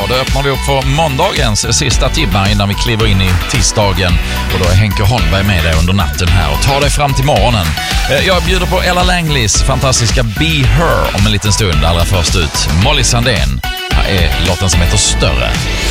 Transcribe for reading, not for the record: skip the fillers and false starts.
Då öppnar vi upp för måndagens sista timmar innan vi kliver in i tisdagen. Och då är Henke Holmberg med dig under natten här och tar dig fram till morgonen. Jag bjuder på Ella Langleys fantastiska Be Her om en liten stund. Allra först ut Molly Sandén. Här är låten som heter Större.